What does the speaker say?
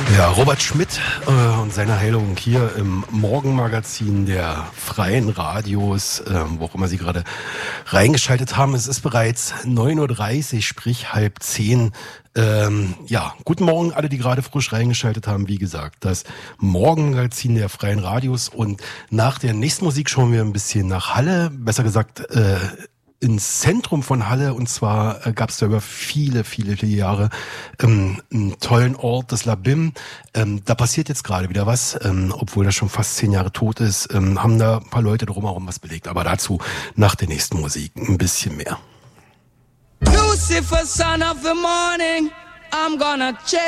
Ja, Robert Schmidt und seine Heilung hier im Morgenmagazin der Freien Radios, wo auch immer Sie gerade reingeschaltet haben. Es ist bereits 9:30 Uhr, sprich 9:30. Ja, guten Morgen alle, die gerade frisch reingeschaltet haben. Wie gesagt, das Morgenmagazin der Freien Radios. Und nach der nächsten Musik schauen wir ein bisschen nach Halle, besser gesagt ins Zentrum von Halle. Und zwar gab es da über viele Jahre einen tollen Ort, das Labim. Da passiert jetzt gerade wieder was, obwohl das schon fast 10 Jahre tot ist, haben da ein paar Leute drumherum was belegt. Aber dazu nach der nächsten Musik ein bisschen mehr. Lucifer, son of the morning, I'm gonna chase